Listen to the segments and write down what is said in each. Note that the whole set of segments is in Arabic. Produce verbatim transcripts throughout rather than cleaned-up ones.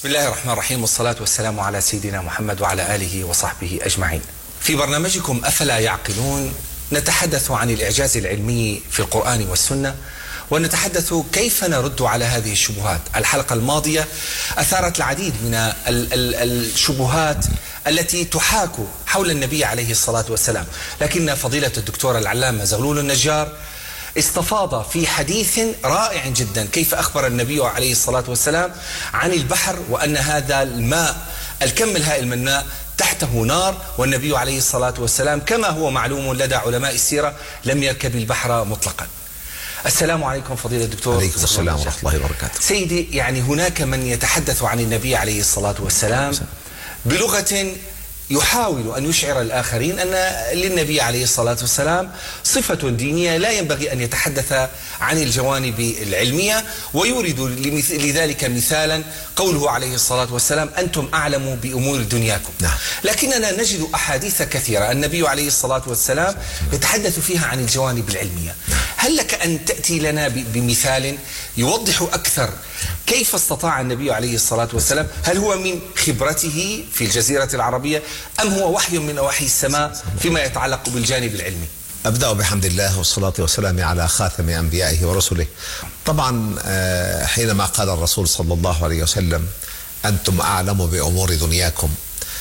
الله الرحمن الرحيم، والصلاة والسلام على سيدنا محمد وعلى آله وصحبه أجمعين. في برنامجكم أفلا يعقلون نتحدث عن الإعجاز العلمي في القرآن والسنة، ونتحدث كيف نرد على هذه الشبهات. الحلقة الماضية أثارت العديد من ال ال الشبهات التي تحاك حول النبي عليه الصلاة والسلام، لكن فضيلة الدكتور العلامة زغلول النجار استفاض في حديث رائع جدا كيف أخبر النبي عليه الصلاة والسلام عن البحر، وأن هذا الماء الكم الهائل من الماء تحته نار، والنبي عليه الصلاة والسلام كما هو معلوم لدى علماء السيرة لم يركب البحر مطلقا. السلام عليكم فضيلة الدكتور. عليكم السلام ورحمة الله وبركاته. سيدي، يعني هناك من يتحدث عن النبي عليه الصلاة والسلام بلغة يحاول أن يشعر الآخرين أن للنبي عليه الصلاة والسلام صفة دينية لا ينبغي أن يتحدث عن الجوانب العلمية، ويورد لذلك مثالا قوله عليه الصلاة والسلام أنتم أعلم بأمور دنياكم. نعم. لكننا نجد أحاديث كثيرة النبي عليه الصلاة والسلام يتحدث فيها عن الجوانب العلمية. هل لك أن تأتي لنا بمثال يوضح أكثر كيف استطاع النبي عليه الصلاة والسلام؟ هل هو من خبرته في الجزيرة العربية أم هو وحي من وحي السماء فيما يتعلق بالجانب العلمي؟ أبدأ بحمد الله والصلاة والسلام على خاتم أنبيائه ورسله. طبعا حينما قال الرسول صلى الله عليه وسلم أنتم أعلم بأمور دنياكم،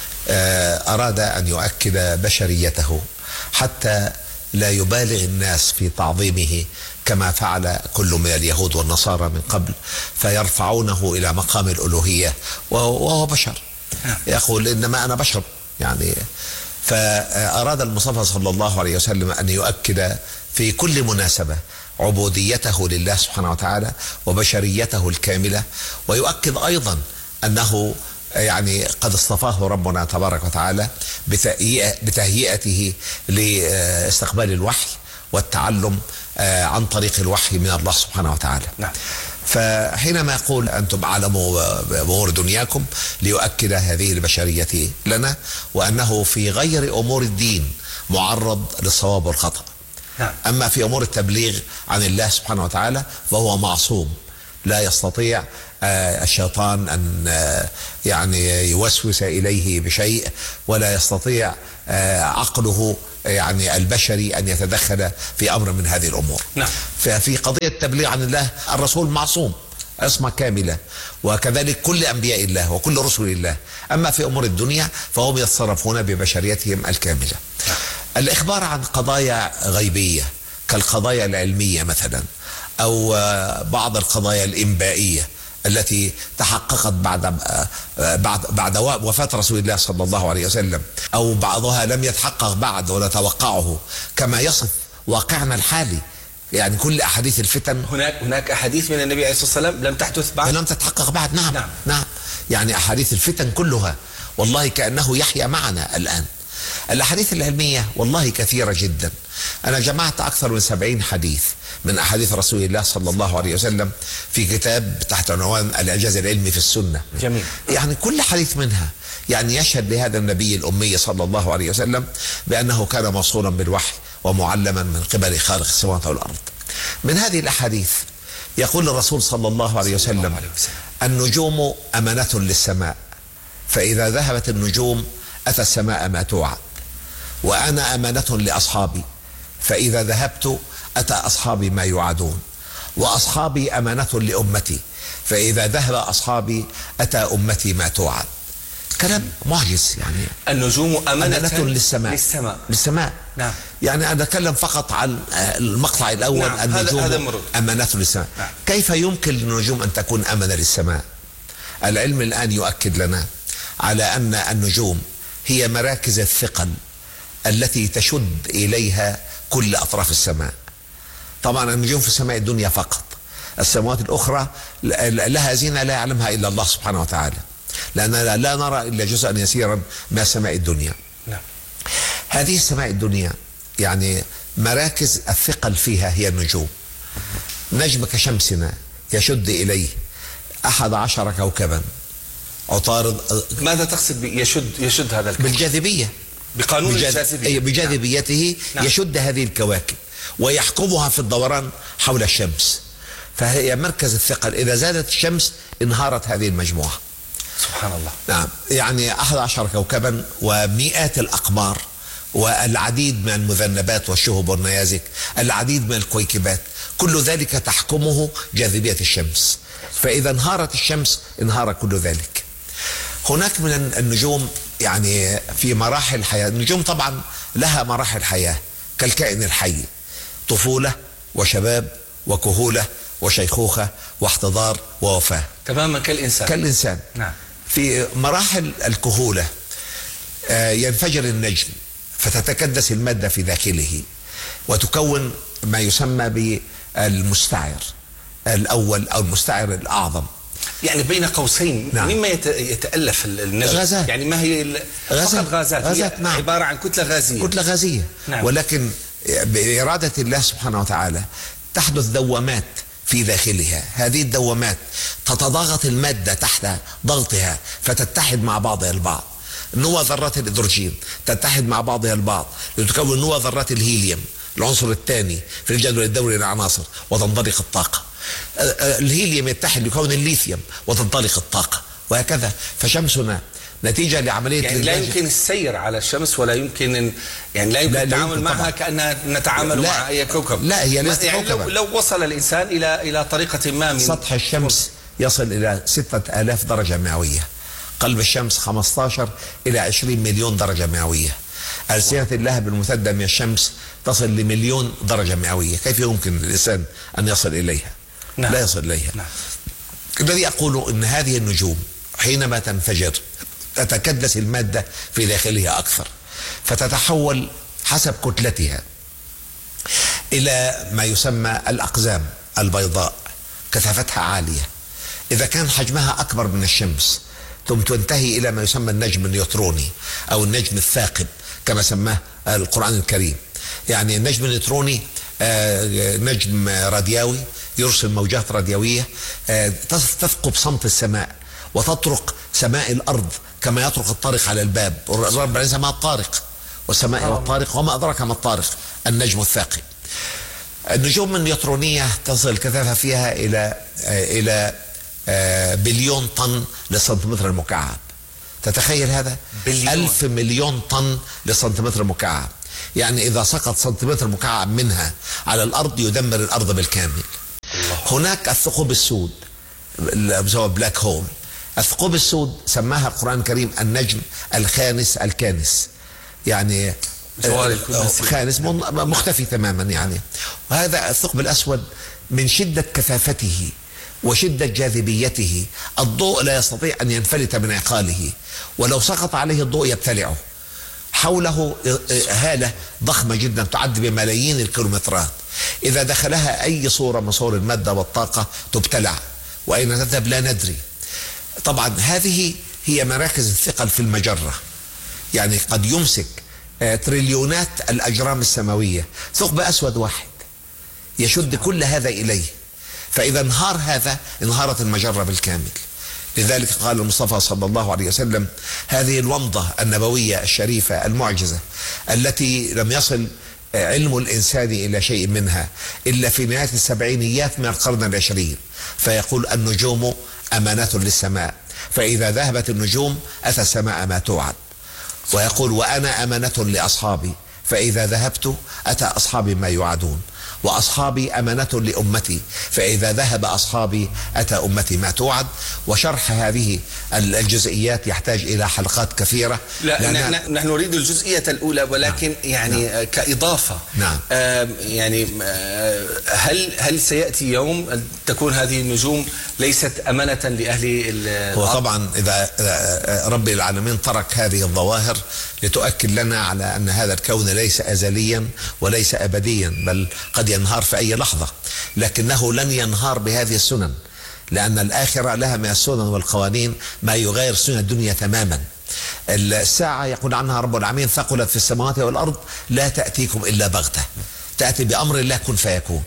أراد أن يؤكد بشريته حتى لا يبالغ الناس في تعظيمه كما فعل كل من اليهود والنصارى من قبل، فيرفعونه إلى مقام الألوهية وهو بشر، يقول إنما أنا بشر يعني. فأراد المصطفى صلى الله عليه وسلم أن يؤكد في كل مناسبة عبوديته لله سبحانه وتعالى وبشريته الكاملة، ويؤكد أيضا أنه يعني قد اصطفاه ربنا تبارك وتعالى بتهيئته لاستقبال الوحي والتعلم عن طريق الوحي من الله سبحانه وتعالى. نعم. فحينما يقول أنتم أعلموا بأمور دنياكم ليؤكد هذه البشرية لنا، وأنه في غير أمور الدين معرض للصواب والخطأ. نعم. أما في أمور التبليغ عن الله سبحانه وتعالى فهو معصوم، لا يستطيع الشيطان أن يعني يوسوس إليه بشيء، ولا يستطيع عقله يعني البشري أن يتدخل في أمر من هذه الأمور. نعم. ففي قضية التبليغ عن الله الرسول معصوم عصمة كاملة، وكذلك كل أنبياء الله وكل رسل الله. أما في أمور الدنيا فهم يتصرفون ببشريتهم الكاملة. نعم. الإخبار عن قضايا غيبية كالقضايا العلمية مثلا، أو بعض القضايا الإنبائية التي تحققت بعد بعد بعد وفاة رسول الله صلى الله عليه وسلم، أو بعضها لم يتحقق بعد ونتوقعه كما يصف واقعنا الحالي. يعني كل أحاديث الفتن هناك هناك أحاديث من النبي عليه الصلاة والسلام لم تحدث بعد، لم تتحقق بعد. نعم. نعم. نعم. يعني أحاديث الفتن كلها والله كأنه يحيى معنا الآن. الأحاديث العلمية والله كثيرة جدا. أنا جمعت أكثر من سبعين حديث من أحاديث رسول الله صلى الله عليه وسلم في كتاب تحت عنوان الإعجاز العلمي في السنة. جميل. يعني كل حديث منها يعني يشهد لهذا النبي الأمي صلى الله عليه وسلم بأنه كان موصولا بالوحي ومعلما من قبل خالق السماوات والأرض. من هذه الأحاديث يقول الرسول صلى الله عليه وسلم النجوم أمانة للسماء، فإذا ذهبت النجوم أتى السماء ما توعد، وأنا أمانة لأصحابي، فإذا ذهبت أتى أصحابي ما يوعدون، وأصحابي أمانة لأمتي، فإذا ذهب أصحابي أتى أمتي ما توعد. كلام معجز. يعني النجوم أمانة, أمانة للسماء للسماء للسماء. نعم. يعني أنا أتكلم فقط عن المقطع الأول. نعم. النجوم هذا أمانة للسماء. نعم. كيف يمكن للنجوم أن تكون أمانة للسماء؟ العلم الآن يؤكد لنا على أن النجوم هي مراكز الثقل التي تشد إليها كل أطراف السماء. طبعا النجوم في السماء الدنيا فقط، السماوات الأخرى لها زينة لا يعلمها إلا الله سبحانه وتعالى، لأننا لا نرى إلا جزءا يسيرا من سماء الدنيا. نعم. هذه السماء الدنيا يعني مراكز الثقل فيها هي النجوم. نجم كشمسنا يشد إليه أحد عشر كوكبا عطارد. ماذا تقصد يشد يشد هذا الكوكب؟ بالجاذبية، بقانون الجاذبية. بجاذبيته. نعم. يشد هذه الكواكب ويحكمها في الدوران حول الشمس، فهي مركز الثقل. إذا زادت الشمس انهارت هذه المجموعة. سبحان الله. نعم، يعني أحد عشر كوكبا ومئات الأقمار والعديد من المذنبات والشهب والنيازك، العديد من الكويكبات، كل ذلك تحكمه جاذبية الشمس. فإذا انهارت الشمس انهار كل ذلك. هناك من النجوم يعني في مراحل حياة، النجوم طبعا لها مراحل حياة كالكائن الحي، طفولة وشباب وكهولة وشيخوخة واحتضار ووفاة، تماما كالإنسان. كالإنسان. نعم. في مراحل الكهولة ينفجر النجم فتتكدس المادة في داخله وتكون ما يسمى بالمستعر الأول أو المستعر الأعظم. يعني بين قوسين، نعم. مما يتألف النجم؟ غازات. يعني ما هي غازات. فقط غازات, غازات. هي نعم. عبارة عن كتلة غازية. كتلة غازية. نعم. ولكن بإرادة الله سبحانه وتعالى تحدث دوامات في داخلها، هذه الدوامات تتضاغط المادة تحت ضغطها فتتحد مع بعضها البعض. نوى ذرات الهيدروجين تتحد مع بعضها البعض لتكون نوى ذرات الهيليوم العنصر الثاني في الجدول الدوري للعناصر وتنطلق الطاقة. الهيليوم يتحد ليكون الليثيوم وتنطلق الطاقة، وهكذا. فشمسنا نتيجة لعملية يعني لا يمكن السير على الشمس ولا يمكن إن يعني لا يمكن التعامل معها كأننا نتعامل مع أي كوكب. لا، هي ليست يعني كوكبا. لو, لو وصل الإنسان إلى إلى طريقة ما من سطح الشمس يصل إلى ستة آلاف درجة مئوية، قلب الشمس خمسة عشر إلى عشرين مليون درجة مئوية، ألسنة اللهب الممتدة من الشمس تصل لمليون درجة مئوية. كيف يمكن للإنسان أن يصل إليها؟ نعم. لا يصل إليها. نعم. الذي أقول أن هذه النجوم حينما تنفجر تتكدس المادة في داخلها أكثر، فتتحول حسب كتلتها إلى ما يسمى الأقزام البيضاء، كثافتها عالية. إذا كان حجمها أكبر من الشمس ثم تنتهي إلى ما يسمى النجم النيوتروني أو النجم الثاقب كما سماه القرآن الكريم. يعني النجم النيوتروني نجم راديوي يرسل موجات راديوية تثقب صمت السماء وتطرق سماء الأرض كما يطرق الطارق على الباب. الرب عليه سماء الطارق والسماء والطارق وما أدراك ما الطارق، النجم الثاقب. النجوم النيوترونية تصل الكثافة فيها إلى إلى بليون طن للسنتيمتر المكعب. تتخيل هذا؟ بليون. ألف مليون طن للسنتيمتر المكعب. يعني إذا سقط سنتيمتر مكعب منها على الأرض يدمر الأرض بالكامل. الله. هناك الثقوب السود بسبب بلاك هول. الثقوب السود سماها القرآن الكريم النجم الخانس الكانس، يعني خانس مختفي تماما يعني. وهذا الثقب الأسود من شدة كثافته وشدة جاذبيته الضوء لا يستطيع أن ينفلت من عقاله، ولو سقط عليه الضوء يبتلعه. حوله هالة ضخمة جدا تعد بملايين الكيلومترات، إذا دخلها أي صورة من صور المادة والطاقة تبتلع، وأين تذهب لا ندري. طبعا هذه هي مراكز الثقل في المجرة، يعني قد يمسك تريليونات الأجرام السماوية ثقب أسود واحد يشد كل هذا إليه. فإذا انهار هذا انهارت المجرة بالكامل. لذلك قال المصطفى صلى الله عليه وسلم هذه الومضة النبوية الشريفة المعجزة التي لم يصل علم الإنسان إلى شيء منها إلا في نهاية السبعينيات من القرن العشرين، فيقول النجوم أمانة للسماء، فإذا ذهبت النجوم أتى السماء ما توعد. ويقول وأنا أمانة لأصحابي، فإذا ذهبت أتى أصحابي ما يوعدون. وأصحابي أمانة لأمتي، فإذا ذهب أصحابي أتى أمتي ما توعد. وشرح هذه الجزئيات يحتاج إلى حلقات كثيرة. لا نحن نريد الجزئية الأولى، ولكن نعم. يعني نعم. كإضافة نعم. آه يعني آه هل هل سيأتي يوم تكون هذه النجوم ليست أمانة لأهل؟ هو طبعا إذا رب العالمين ترك هذه الظواهر لتؤكد لنا على أن هذا الكون ليس أزليا وليس أبديا، بل قد ينهار في أي لحظة، لكنه لن ينهار بهذه السنن، لأن الآخرة لها من السنن والقوانين ما يغير سنن الدنيا تماما. الساعة يقول عنها رب العالمين ثقلت في السماوات والأرض لا تأتيكم إلا بغتة، تأتي بأمر الله كن فيكون،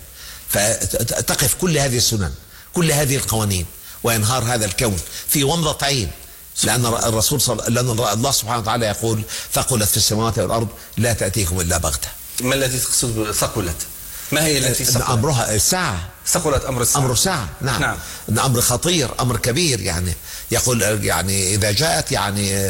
فتقف كل هذه السنن كل هذه القوانين وينهار هذا الكون في ومضة عين. لأن الرسول صل... لأن الله سبحانه وتعالى يقول ثقلت في السماوات والأرض لا تأتيكم إلا بغتة. ما الذي تقصد ثقلت؟ ما هي التي ثقلت؟ أمرها الساعة. ثقلت أمر الساعة. أمر الساعة، نعم. نعم. أمر خطير، أمر كبير. يعني يقول يعني إذا جاءت يعني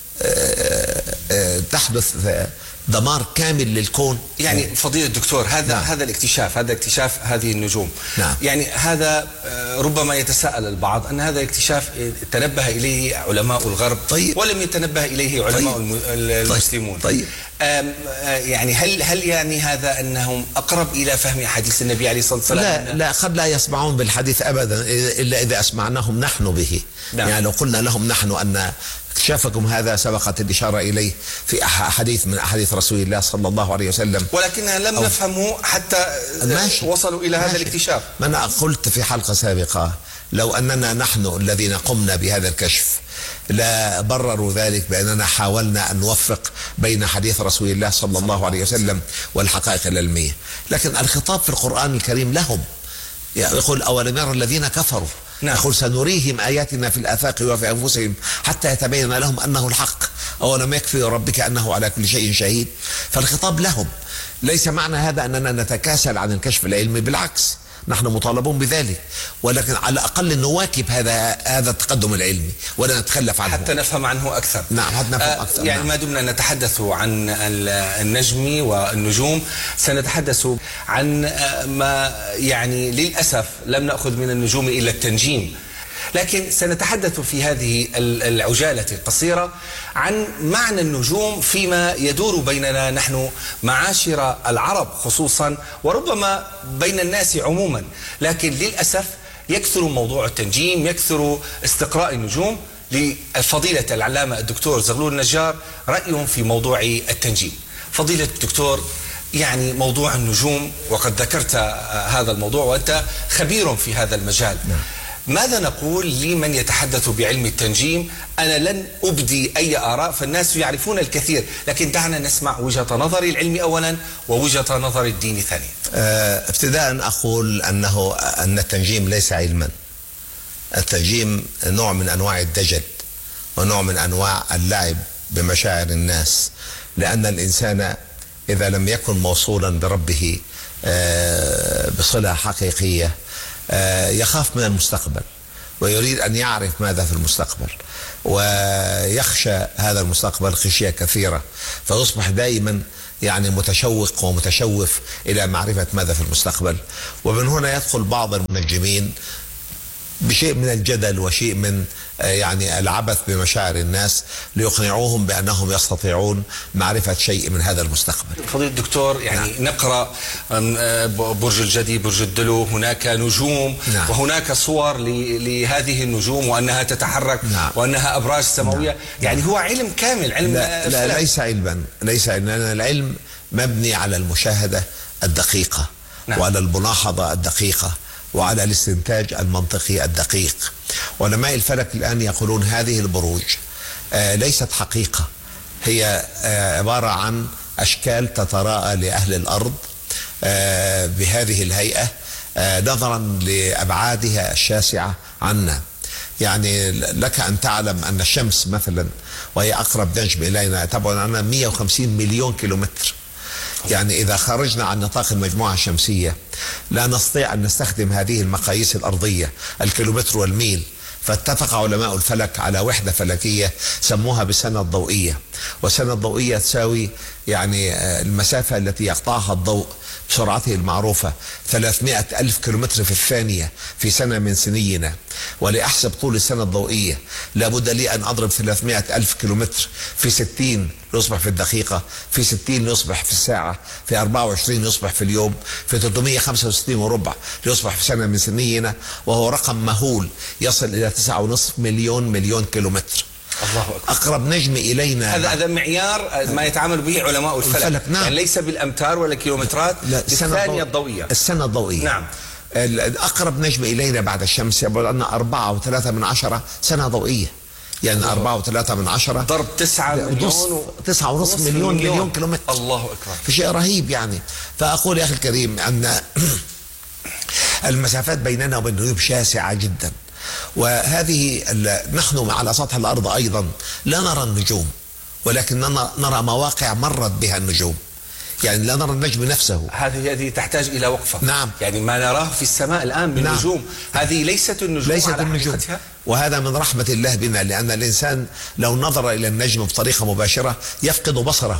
تحدث دمار كامل للكون. يعني فضيلة الدكتور، هذا نعم. هذا الاكتشاف، هذا اكتشاف هذه النجوم، نعم. يعني هذا ربما يتساءل البعض أن هذا الاكتشاف تنبه إليه علماء الغرب، طيب. ولم يتنبه إليه علماء طيب. المسلمون. طيب. يعني هل هل يعني هذا أنهم أقرب إلى فهم حديث النبي عليه الصلاة والسلام؟ لا لا، قد لا يسمعون بالحديث أبدا إلا إذا أسمعناهم نحن به. نعم. يعني لو قلنا لهم نحن أن اكتشافكم هذا سبقت الإشارة إليه في حديث من أحاديث رسول الله صلى الله عليه وسلم، ولكنها لم نفهمه حتى ماشي. وصلوا إلى ماشي. هذا الاكتشاف. ما أنا قلت في حلقة سابقة لو أننا نحن الذين قمنا بهذا الكشف لا برروا ذلك بأننا حاولنا أن نوفق بين حديث رسول الله صلى الله عليه وسلم والحقائق العلمية. لكن الخطاب في القرآن الكريم لهم، يقول أولم يرى الذين كفروا، نعم. يقول سنريهم آياتنا في الآفاق وفي أنفسهم حتى يتبين لهم أنه الحق أولم يكفي ربك أنه على كل شيء شهيد. فالخطاب لهم. ليس معنى هذا أننا نتكاسل عن الكشف العلمي، بالعكس نحن مطالبون بذلك، ولكن على الأقل نواكب هذا هذا التقدم العلمي ولا نتخلف عنه حتى نفهم عنه أكثر. نعم، حتى نفهم آه أكثر. يعني نعم. ما دمنا نتحدث عن النجم والنجوم سنتحدث عن ما يعني للأسف لم نأخذ من النجوم إلا التنجيم، لكن سنتحدث في هذه العجالة القصيرة عن معنى النجوم فيما يدور بيننا نحن معاشر العرب خصوصا، وربما بين الناس عموما. لكن للأسف يكثر موضوع التنجيم، يكثر استقراء النجوم. لفضيلة العلامة الدكتور زغلول النجار رأي في موضوع التنجيم. فضيلة الدكتور، يعني موضوع النجوم، وقد ذكرت هذا الموضوع وأنت خبير في هذا المجال، نعم. ماذا نقول لمن يتحدث بعلم التنجيم؟ أنا لن أبدي أي آراء، فالناس يعرفون الكثير، لكن دعنا نسمع وجهة نظري العلمي أولا ووجهة نظر الديني ثانيا. أه ابتداء أقول أنه أن التنجيم ليس علما. التنجيم نوع من أنواع الدجل ونوع من أنواع اللعب بمشاعر الناس، لأن الإنسان إذا لم يكن موصولا بربه أه بصلة حقيقية يخاف من المستقبل ويريد أن يعرف ماذا في المستقبل، ويخشى هذا المستقبل خشية كثيرة، فيصبح دائما يعني متشوق ومتشوف إلى معرفة ماذا في المستقبل. ومن هنا يدخل بعض المنجمين بشيء من الجدل وشيء من يعني العبث بمشاعر الناس ليقنعوهم بأنهم يستطيعون معرفة شيء من هذا المستقبل. فضيلة الدكتور، يعني نعم. نقرأ برج الجدي، برج الدلو، هناك نجوم، نعم. وهناك صور لهذه النجوم وأنها تتحرك، نعم. وأنها أبراج سماوية، نعم. يعني هو علم كامل، علم لا, لا ليس علما، ليس علما. العلم مبني على المشاهدة الدقيقة، نعم. وعلى الملاحظة الدقيقة وعلى الاستنتاج المنطقي الدقيق. علماء الفلك الآن يقولون هذه البروج آه ليست حقيقة، هي آه عبارة عن أشكال تتراءى لأهل الأرض آه بهذه الهيئة آه نظرا لأبعادها الشاسعة عنا. يعني لك أن تعلم أن الشمس مثلا، وهي أقرب نجم إلينا، تبعد عنا مئة وخمسين مليون كيلومتر. يعني إذا خرجنا عن نطاق المجموعة الشمسية لا نستطيع أن نستخدم هذه المقاييس الأرضية، الكيلومتر والميل. فاتفق علماء الفلك على وحدة فلكية سموها بالسنة الضوئية، والسنة الضوئية تساوي يعني المسافة التي يقطعها الضوء بسرعته المعروفة ثلاثمائة ألف كيلومتر في الثانية في سنة من سنينا. ولأحسب طول السنة الضوئية لابد لي أن أضرب ثلاثمائة ألف كيلومتر في ستين يصبح في الدقيقة، في ستين يصبح في الساعة، في أربعة وعشرين يصبح في اليوم، في ثلاثمائة وخمسة وستين وربع يصبح في سنة من سنينا، وهو رقم مهول يصل إلى تسعة ونصف مليون مليون كيلومتر. الله أكبر. أقرب نجم إلينا، هذا هذا معيار ما يتعامل به علماء الفلك, الفلك. نعم. يعني ليس بالأمتار ولا كيلومترات، بالثانية الضوئية، السنة الضوئية. نعم. أقرب نجم إلينا بعد الشمس يبعد عنا أربعة وثلاثة من عشرة سنة ضوئية، يعني أربعة وثلاثة من عشرة ضرب تسعة مليون تسعة ونصف مليون مليون, مليون كيلومتر. الله أكبر. في شيء رهيب يعني. فأقول يا أخي الكريم أن المسافات بيننا وبين النجوم شاسعة جدا، وهذه نحن على سطح الأرض أيضا لا نرى النجوم، ولكننا نرى مواقع مرت بها النجوم. يعني لا نرى النجم نفسه. هذه هذه تحتاج إلى وقفة. نعم. يعني ما نراه في السماء الآن من نعم. نجوم، هذه ليست النجوم ليست على النجوم حقيقتها. وهذا من رحمة الله بنا، لأن الإنسان لو نظر إلى النجم بطريقة مباشرة يفقد بصره،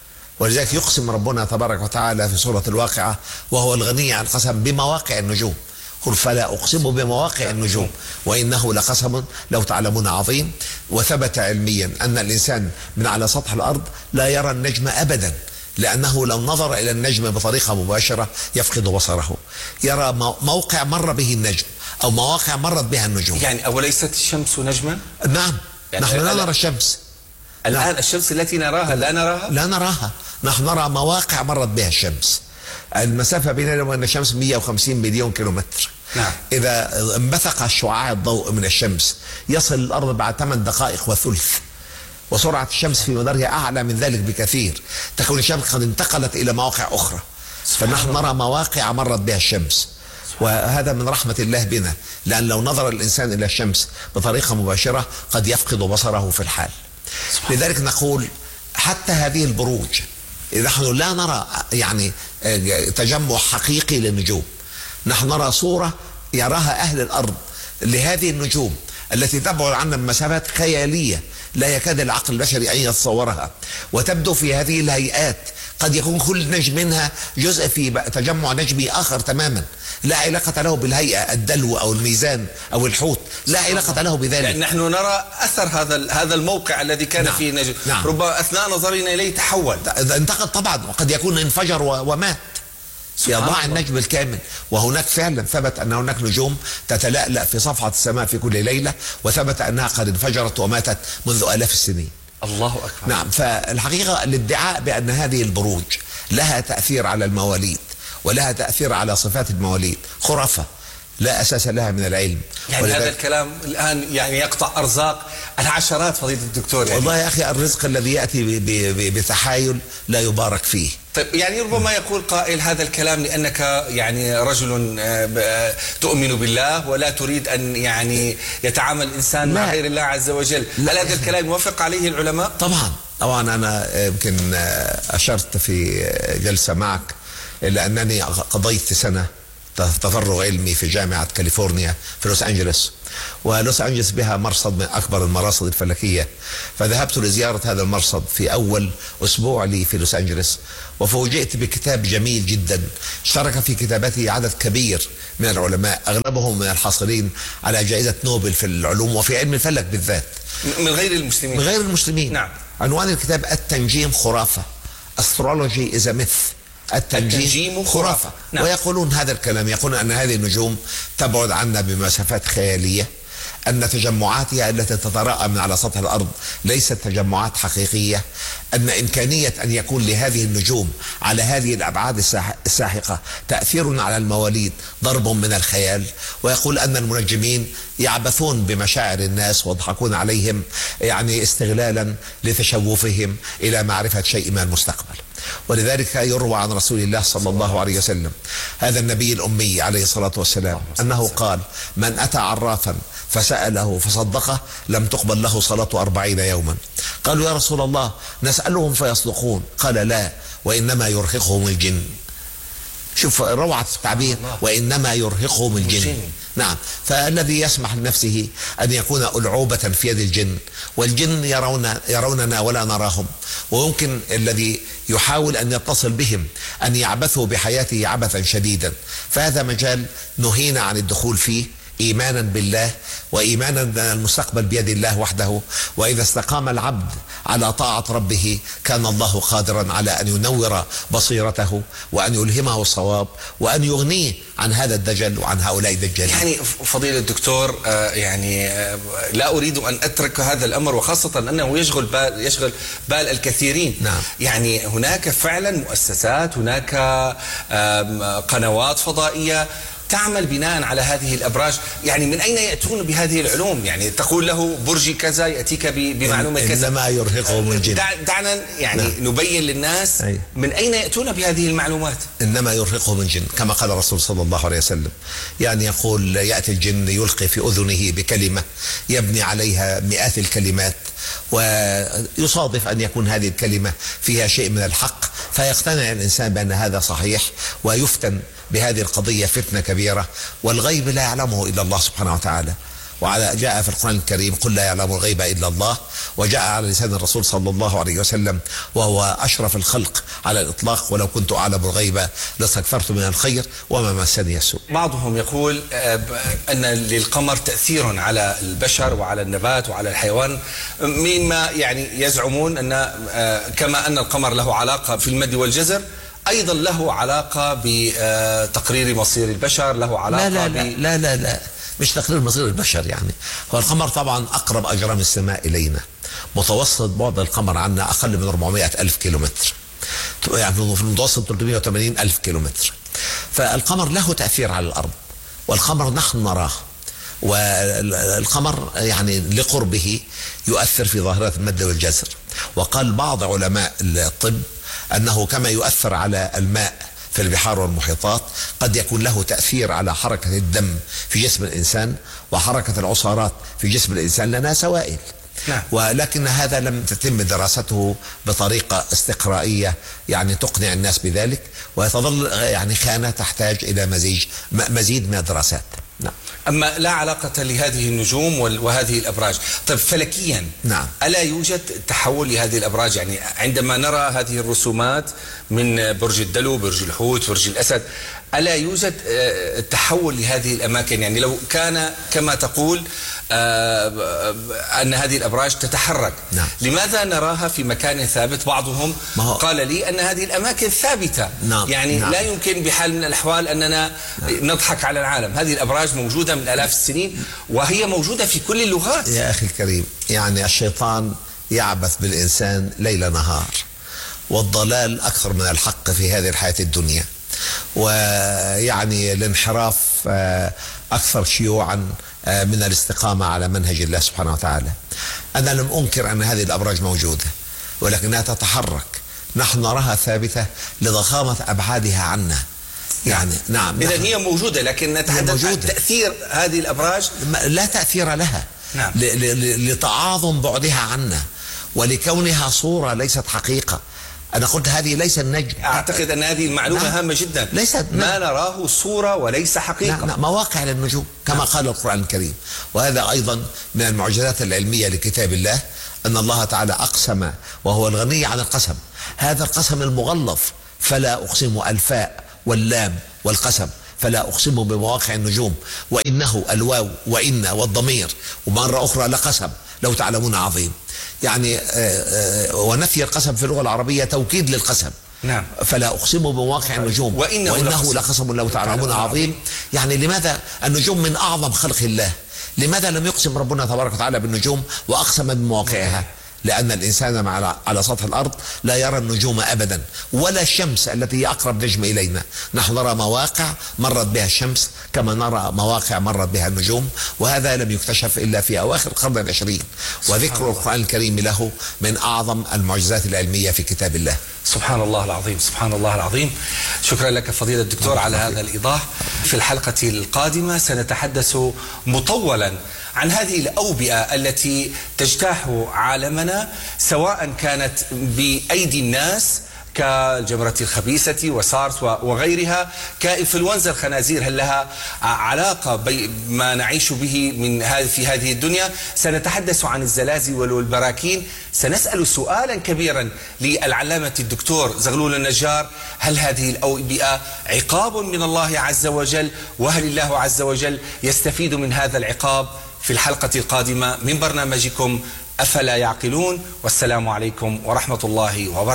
ولذلك يقسم ربنا تبارك وتعالى في سورة الواقعة وهو الغني عن القسم بمواقع النجوم، قل فلا أقسم بمواقع النجوم وإنه لقسم لو تعلمون عظيم. وثبت علميا أن الإنسان من على سطح الأرض لا يرى النجم أبدا، لأنه لو نظر إلى النجم بطريقة مباشرة يفقد بصره، يرى موقع مر به النجم أو مواقع مرت بها النجوم. يعني أوليست الشمس نجما؟ نعم. يعني نحن لا نرى الشمس الآن. نعم. الشمس التي نراها لا نراها؟ لا نراها، نحن نرى مواقع مرت بها الشمس. المسافة بيننا وبين الشمس مئة وخمسين مليون كيلومتر. نعم. إذا انبثق شعاع الضوء من الشمس يصل الأرض بعد ثمان دقائق وثلث، وسرعة الشمس في مدارها أعلى من ذلك بكثير، تكون الشمس قد انتقلت إلى مواقع أخرى، فنحن نرى مواقع مرت بها الشمس. وهذا من رحمة الله بنا، لأن لو نظر الإنسان إلى الشمس بطريقة مباشرة قد يفقد بصره في الحال. لذلك نقول حتى هذه البروج نحن لا نرى يعني تجمع حقيقي للنجوم، نحن نرى صورة يراها أهل الأرض لهذه النجوم التي تبعد عنا بمسافات خيالية لا يكاد العقل البشري أن يتصورها، وتبدو في هذه الهيئات. قد يكون كل نجم منها جزء في تجمع نجمي آخر تماما لا علاقة له بالهيئة، الدلو أو الميزان أو الحوت لا علاقة له بذلك. يعني نحن نرى أثر هذا هذا الموقع الذي كان نعم. فيه النجم. نعم. ربما أثناء نظرنا إليه تحول، انتقل طبعا، وقد يكون انفجر ومات، يضاع النجم الكامل. وهناك فعلا ثبت أن هناك نجوم تتلألأ في صفحة السماء في كل ليلة، وثبت أنها قد انفجرت وماتت منذ آلاف السنين. الله أكبر. نعم. فالحقيقة الادعاء بأن هذه البروج لها تأثير على المواليد ولها تأثير على صفات المواليد خرافة لا أساس لها من العلم. يعني هذا الكلام الآن يعني يقطع أرزاق العشرات فضيلة الدكتور. يعني والله يا أخي الرزق الذي يأتي بتحايل لا يبارك فيه. طيب يعني ربما يقول قائل هذا الكلام لأنك يعني رجل تؤمن بالله ولا تريد أن يعني يتعامل الإنسان مع غير الله عز وجل. هل هذا الكلام يوافق عليه العلماء؟ طبعا طبعا. أنا يمكن أشرت في جلسة معك إلى أنني قضيت سنة تفرغ علمي في جامعة كاليفورنيا في لوس أنجلوس، ولوس أنجلوس بها مرصد من أكبر المراصد الفلكية، فذهبت لزيارة هذا المرصد في أول أسبوع لي في لوس أنجلوس، وفوجئت بكتاب جميل جدا اشترك في كتابته عدد كبير من العلماء، أغلبهم من الحاصلين على جائزة نوبل في العلوم وفي علم الفلك بالذات، من غير المسلمين. من غير المسلمين. نعم. عنوان الكتاب التنجيم خرافة، Astrology is a myth. التنجيم, التنجيم خرافة. نعم. ويقولون هذا الكلام، يقولون أن هذه النجوم تبعد عنا بمسافات خيالية، أن تجمعاتها التي تتراءى من على سطح الأرض ليست تجمعات حقيقية، أن إمكانية أن يكون لهذه النجوم على هذه الأبعاد الساحقة تأثير على المواليد ضرب من الخيال. ويقول أن المنجمين يعبثون بمشاعر الناس ويضحكون عليهم يعني استغلالا لتشوفهم إلى معرفة شيء من المستقبل. ولذلك يروى عن رسول الله صلى الله عليه وسلم هذا النبي الأمي عليه الصلاة والسلام أنه قال: من أتى عرافا فسأله فصدقه لم تقبل له صلاة أربعين يوما. قالوا: يا رسول الله نسألهم فيصدقون؟ قال: لا، وإنما يرهقهم الجن. شوف روعة التعبير، وإنما يرهقهم الجن. نعم. فالذي يسمح لنفسه أن يكون ألعوبة في يد الجن، والجن يرون يروننا ولا نراهم، ويمكن الذي يحاول أن يتصل بهم أن يعبثوا بحياته عبثا شديدا، فهذا مجال نهينا عن الدخول فيه إيمانا بالله وإيمانا أن المستقبل بيد الله وحده. وإذا استقام العبد على طاعة ربه كان الله قادرا على أن ينور بصيرته وأن يلهمه الصواب وأن يغنيه عن هذا الدجل وعن هؤلاء الدجالين. يعني فضيلة الدكتور يعني لا أريد أن أترك هذا الأمر، وخاصة أنه يشغل بال يشغل بال الكثيرين. نعم. يعني هناك فعلا مؤسسات، هناك قنوات فضائية تعمل بناء على هذه الأبراج. يعني من أين يأتون بهذه العلوم؟ يعني تقول له برج كذا يأتيك بمعلومة كذا. إنما يرهقهم الجن. دعنا يعني نعم. نبين للناس أي. من أين يأتون بهذه المعلومات. إنما يرهقهم الجن، كما قال الرسول صلى الله عليه وسلم. يعني يقول: يأتي الجن يلقي في أذنه بكلمة يبني عليها مئات الكلمات، ويصادف أن يكون هذه الكلمة فيها شيء من الحق فيقتنع الإنسان بأن هذا صحيح ويفتن بهذه القضية فتنة كبيرة، والغيب لا يعلمه إلا الله سبحانه وتعالى. وعلى جاء في القرآن الكريم قل لا يعلم الغيب إلا الله، وجاء على لسان الرسول صلى الله عليه وسلم وهو أشرف الخلق على الإطلاق ولو كنت أعلم الغيب لاستكثرت من الخير وما مسني السوء. بعضهم يقول أن للقمر تأثير على البشر وعلى النبات وعلى الحيوان، مما يعني يزعمون أن كما أن القمر له علاقة في المد والجزر أيضا له علاقة بتقرير مصير البشر، له علاقة لا لا لا, ب... لا لا لا مش تقرير مصير البشر. يعني هو القمر طبعا أقرب أجرام السماء إلينا، متوسط بعد القمر عنا أقل من أربعمائة ألف كيلومتر، يعني في المتوسط ثلاثمائة وثمانين ألف كيلومتر. فالقمر له تأثير على الأرض، والقمر نحن نراه، والقمر يعني لقربه يؤثر في ظاهرة المد والجزر. وقال بعض علماء الطب أنه كما يؤثر على الماء في البحار والمحيطات قد يكون له تأثير على حركة الدم في جسم الإنسان وحركة العصارات في جسم الإنسان، لأنها سوائل. نعم. ولكن هذا لم تتم دراسته بطريقة استقرائية يعني تقنع الناس بذلك، وتظل يعني خانة تحتاج إلى مزيج مزيد من الدراسات. نعم. أما لا علاقة لهذه النجوم وهذه الأبراج، طيب فلكيا نعم. ألا يوجد تحول لهذه الأبراج؟ يعني عندما نرى هذه الرسومات من برج الدلو، برج الحوت، برج الأسد، ألا يوجد تحول لهذه الأماكن؟ يعني لو كان كما تقول أن هذه الأبراج تتحرك، نعم. لماذا نراها في مكان ثابت؟ بعضهم قال لي أن هذه الأماكن ثابتة، نعم. يعني نعم. لا يمكن بحال من الأحوال أننا نعم. نضحك على العالم. هذه الأبراج موجودة من آلاف السنين وهي موجودة في كل اللغات. يا أخي الكريم، يعني الشيطان يعبث بالإنسان ليل نهار، والضلال أكثر من الحق في هذه الحياة الدنيا، ويعني الانحراف أكثر شيوعا من الاستقامة على منهج الله سبحانه وتعالى. أنا لم أنكر أن هذه الأبراج موجودة، ولكنها تتحرك، نحن نراها ثابتة لضخامة أبعادها عنا. يعني نعم، إذا هي موجودة، لكن نتحدث عن تأثير هذه الأبراج. لا تأثير لها. نعم. لتعاظم بعدها عنا ولكونها صورة ليست حقيقة. أنا قلت هذه ليس النجم. أعتقد أن هذه المعلومة نعم. هامة جدا. ليست ما نراه صورة وليس حقيقة. نعم. مواقع للنجوم كما نعم. قال القرآن الكريم. وهذا أيضا من المعجزات العلمية لكتاب الله، أن الله تعالى أقسم وهو الغني عن القسم، هذا القسم المغلظ، فلا أقسم الفاء واللام والقسم، فلا أقسم بمواقع النجوم، وإنه الواو وإن والضمير، ومرة أخرى لقسم لو تعلمون عظيم. يعني ونفي القسم في اللغة العربية توكيد للقسم. نعم. فلا أقسم بمواقع النجوم وإنه, وإنه لقسم لو تعلمون عظيم. يعني لماذا النجوم من أعظم خلق الله، لماذا لم يقسم ربنا تبارك وتعالى بالنجوم وأقسم بمواقعها؟ لأن الإنسان على سطح الأرض لا يرى النجوم أبدا، ولا الشمس التي هي أقرب نجم إلينا. نحن نرى مواقع مرت بها الشمس كما نرى مواقع مرت بها النجوم، وهذا لم يكتشف إلا في أواخر القرن العشرين، وذكر القرآن الكريم له من أعظم المعجزات العلمية في كتاب الله. سبحان الله العظيم، سبحان الله العظيم. شكرا لك فضيلة الدكتور على هذا الإيضاح. في الحلقة القادمة سنتحدث مطولا عن هذه الأوبئة التي تجتاح عالمنا، سواء كانت بأيدي الناس كالجمرة الخبيثة وسارس وغيرها، كإنفلونزا الخنازير، هل لها علاقة بما نعيش به من هذه في هذه الدنيا؟ سنتحدث عن الزلازل والبراكين، سنسأل سؤالا كبيرا للعلامة الدكتور زغلول النجار: هل هذه الأوبئة عقاب من الله عز وجل؟ وهل الله عز وجل يستفيد من هذا العقاب؟ في الحلقة القادمة من برنامجكم أفلا يعقلون، والسلام عليكم ورحمة الله وبركاته.